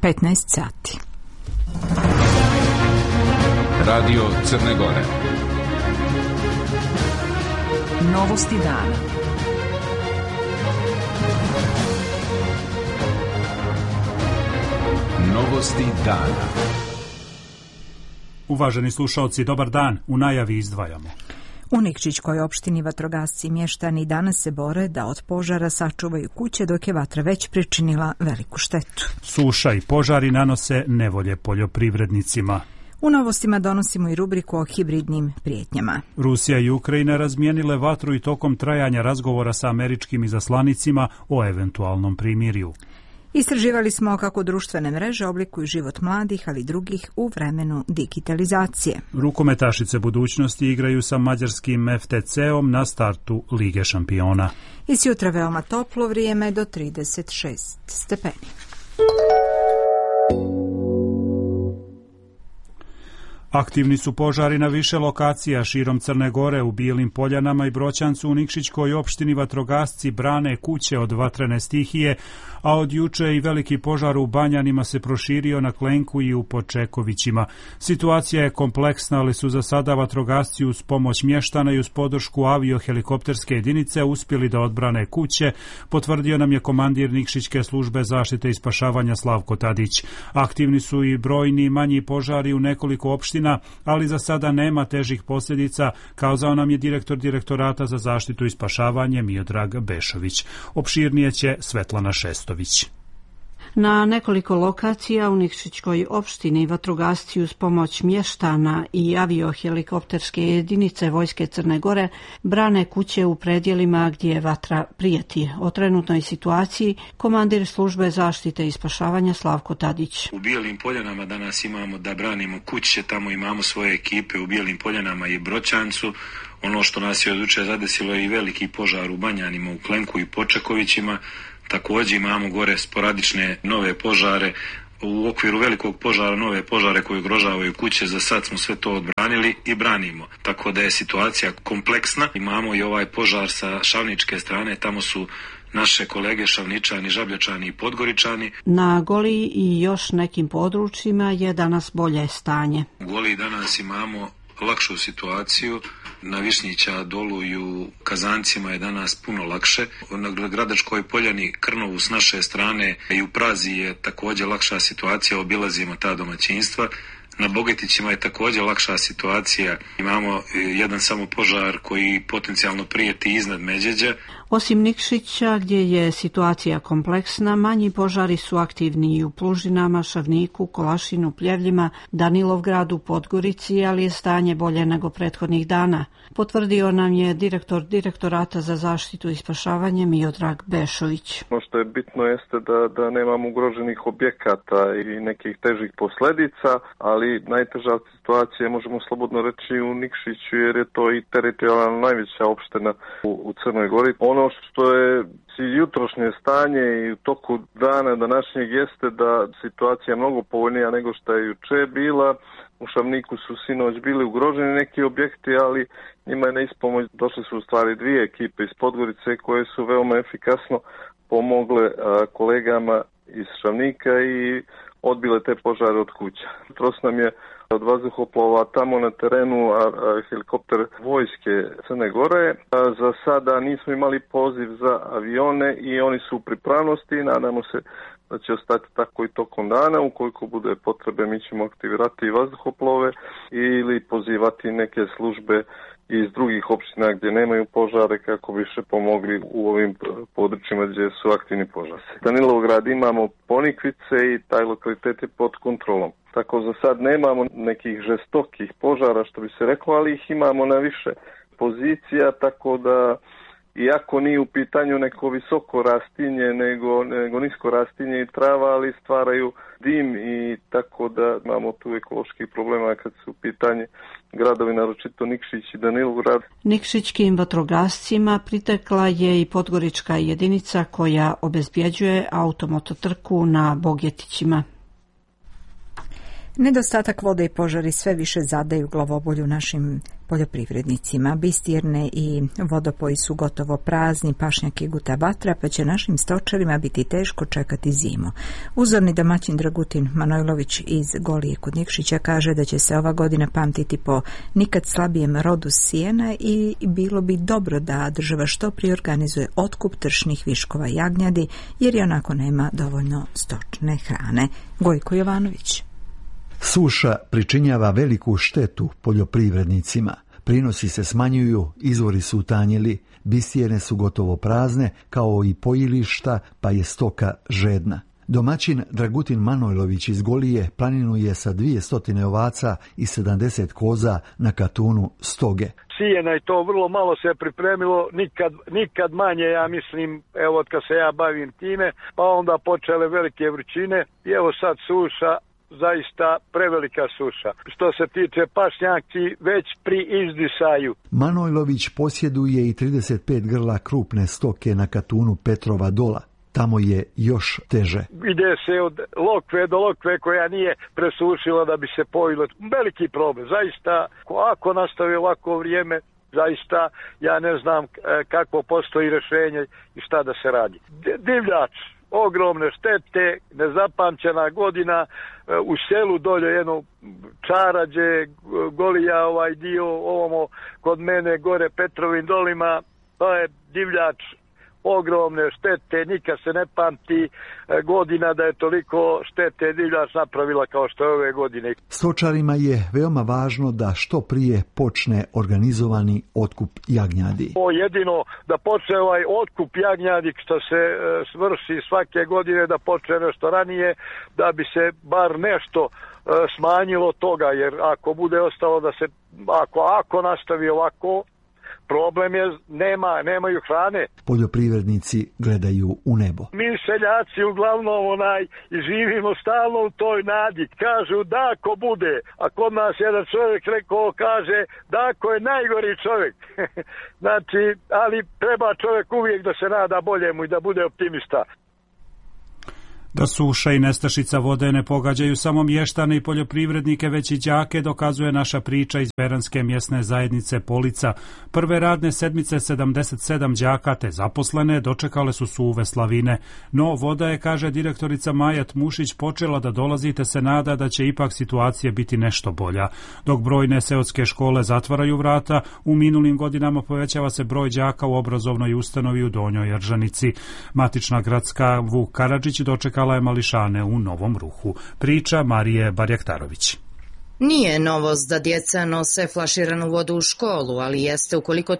15 sati. Radio Crne Gore. Novosti dana. Novosti dana. Uvaženi slušalci, dobar dan. U najavi izdvajamo. U Nikšićkoj opštini vatrogasci i mještani danas se bore da od požara sačuvaju kuće, dok je vatra već pričinila veliku štetu. Suša i požari nanose nevolje poljoprivrednicima. U novostima donosimo i rubriku o hibridnim prijetnjama. Rusija i Ukrajina razmijenile vatru i tokom trajanja razgovora sa američkim izaslanicima o eventualnom primirju. Istraživali smo kako društvene mreže oblikuju život mladih, ali i drugih u vremenu digitalizacije. Rukometašice budućnosti igraju sa mađarskim FTC-om na startu Lige šampiona. I s jutra veoma toplo, vrijeme do 36 stepeni. Aktivni su požari na više lokacija širom Crne Gore, u Bijelim Poljanama i Broćancu. U Nikšićkoj opštini vatrogasci brane kuće od vatrene stihije, a od juče i veliki požar u Banjanima se proširio na Klenku i u Počekovićima. Situacija je kompleksna, ali su za sada vatrogasci uz pomoć mještana i uz podršku aviohelikopterske jedinice uspjeli da odbrane kuće, potvrdio nam je komandir Nikšićke službe zaštite i spašavanja Slavko Tadić. Aktivni su i brojni manji požari u nekoliko opština, ali za sada nema težih posljedica, kazao nam je direktor Direktorata za zaštitu i spašavanje Miodrag Bešović. Opširnije će Svetlana Šestović. Na nekoliko lokacija u Nikšićkoj opštini vatrogasci uz pomoć mještana i aviohelikopterske jedinice Vojske Crne Gore brane kuće u predjelima gdje vatra prijeti. O trenutnoj situaciji komandir službe zaštite i spašavanja Slavko Tadić. U Bijelim Poljanama danas imamo da branimo kuće, tamo imamo svoje ekipe u Bijelim Poljanama i Broćancu. Ono što nas je od juče zadesilo je i veliki požar u Banjanima, u Klenku i Počekovićima. Također imamo gore sporadične nove požare. U okviru velikog požara nove požare koje ugrožavaju kuće. Za sad smo sve to odbranili i branimo. Tako da je situacija kompleksna. Imamo i ovaj požar sa šavničke strane. Tamo su naše kolege Šavničani, Žabljačani i Podgoričani. Na Goliji i još nekim područjima je danas bolje stanje. U Goliji danas imamo lakšu situaciju. Na Višnjića dolu i u Kazancima je danas puno lakše. Na Gradačkoj Poljani, Krnovu s naše strane i u Prazi je također lakša situacija, obilazimo ta domaćinstva. Na Bogetićima je također lakša situacija. Imamo jedan samo požar koji potencijalno prijeti iznad Međeđa. Osim Nikšića, gdje je situacija kompleksna, manji požari su aktivni i u Plužinama, Šavniku, Kolašinu, Pljevljima, Danilovgradu, Podgorici, ali je stanje bolje nego prethodnih dana. Potvrdio nam je direktor Direktorata za zaštitu i spašavanje Miodrag Bešović. Ono što je bitno jeste da nemamo ugroženih objekata i nekih težih posljedica, ali najteža situacija možemo slobodno reći u Nikšiću, jer je to i teritorijalno najveća opština u Crnoj Gori. Ono što je jutrošnje stanje i u toku dana današnjeg jeste da situacija je mnogo povoljnija nego što je juče bila. U Šavniku su sinoć bili ugroženi neki objekti, ali njima je na ispomoć došle su u stvari dvije ekipe iz Podgorice koje su veoma efikasno pomogle kolegama iz Šavnika i odbile te požare od kuća. Jutros nam je od vazduhoplova tamo na terenu helikopter Vojske Crne Gore. Za sada nismo imali poziv za avione i oni su u pripravnosti. Nadamo se da će ostati tako i tokom dana. Ukoliko bude potrebe, mi ćemo aktivirati vazduhoplove ili pozivati neke službe iz drugih opština gdje nemaju požare kako bi še pomogli u ovim područjima gdje su aktivni požari. Danilovgrad imamo Ponikvice i taj lokalitet je pod kontrolom. Tako za sad nemamo nekih žestokih požara, što bi se reklo, ali ih imamo na više pozicija, tako da iako nije u pitanju neko visoko rastinje, nego nisko rastinje i trava, ali stvaraju dim i tako da imamo tu ekoloških problema kad su u pitanju gradovi, naročito Nikšić i Danilograd. Nikšićkim vatrogascima pritekla je i podgorička jedinica koja obezbjeđuje automototrku na Bogetićima. Nedostatak vode i požari sve više zadaju glavobolju našim poljoprivrednicima. Bistjerne i vodopoji su gotovo prazni, pašnjaki guta vatra, pa će našim stočarima biti teško čekati zimu. Uzorni domaćin Dragutin Manojlović iz Golije kod Nikšića kaže da će se ova godina pamtiti po nikad slabijem rodu sijena i bilo bi dobro da država što prije organizuje otkup tršnih viškova jagnjadi, jer i onako nema dovoljno stočne hrane. Gojko Jovanović. Suša pričinjava veliku štetu poljoprivrednicima. Prinosi se smanjuju, izvori su utanjili, bistjerne su gotovo prazne, kao i pojilišta, pa je stoka žedna. Domaćin Dragutin Manojlović iz Golije planinuje sa 200 ovaca i 70 koza na katunu stoge. Sijena i to vrlo malo se pripremilo, nikad manje, ja mislim, evo od kad se ja bavim time, pa onda počele velike vrućine i evo sad suša, zaista prevelika suša. Što se tiče pašnjaki, već pri izdisaju. Manojlović posjeduje i 35 grla krupne stoke na katunu Petrova Dola. Tamo je još teže. Ide se od lokve do lokve koja nije presušila da bi se pojilo. Veliki problem. Zaista, ako nastavi ovako vrijeme, zaista ja ne znam kako postoji rješenje i šta da se radi. Divljač, ogromne štete, nezapamćena godina, u selu dolje jedno Čarađe, Golija, ovaj dio, ovamo kod mene gore Petrovim dolima, to je divljač, ogromne štete, nikad se ne pamti godina da je toliko štete divljač napravila kao što je ove godine. Stočarima je veoma važno da što prije počne organizovani otkup jagnjadi. Jedino da počne ovaj otkup jagnjadi što se svrši svake godine, da počne nešto ranije, da bi se bar nešto smanjilo toga, jer ako bude ostalo da se, ako nastavi ovako, problem je, nemaju hrane. Poljoprivrednici gledaju u nebo. Mi seljaci uglavnom živimo stalno u toj nadi. Kažu da ako bude, a kod nas jedan čovjek rekao, kaže da ako je najgori čovjek. Znači, ali treba čovjek uvijek da se nada boljemu i da bude optimista. Da suša i nestašica vode ne pogađaju samo mještane i poljoprivrednike, već i đake, dokazuje naša priča iz Beranske mjesne zajednice Polica. Prve radne sedmice 77 đaka te zaposlene dočekale su suve slavine. No, voda je, kaže direktorica Maja Mušić, počela da dolazi te se nada da će ipak situacija biti nešto bolja. Dok brojne seoske škole zatvaraju vrata, u minulim godinama povećava se broj đaka u obrazovnoj ustanovi u Donjoj Eržanici. Matična gradska Vuk Karadžić dočekala je mališane u Novom Ruhu. Priča Marije Barjaktarović. Nije novost da djeca nose flaširanu vodu u školu, ali jeste ukoliko